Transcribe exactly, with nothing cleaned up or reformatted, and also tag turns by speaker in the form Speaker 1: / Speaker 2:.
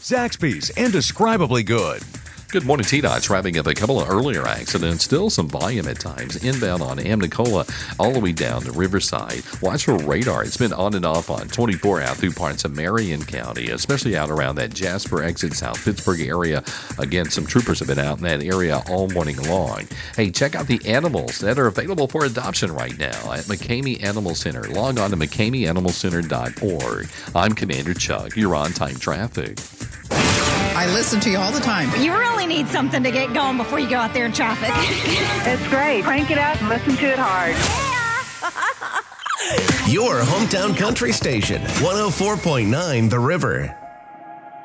Speaker 1: Zaxby's, indescribably good.
Speaker 2: Good morning, T DOT's wrapping up a couple of earlier accidents. Still some volume at times. Inbound on Amnicola all the way down to Riverside. Watch for radar. It's been on and off on twenty-four out through parts of Marion County, especially out around that Jasper exit, South Pittsburgh area. Again, some troopers have been out in that area all morning long. Hey, check out the animals that are available for adoption right now at McCamey Animal Center. Log on to mccamey animal center dot org. I'm Commander Chuck. You're on time traffic.
Speaker 3: I listen to you all the time.
Speaker 4: You really need something to get going before you go out there in traffic.
Speaker 5: It's great. Crank it up and listen to it hard.
Speaker 6: Yeah. Your hometown country station, one oh four point nine The River.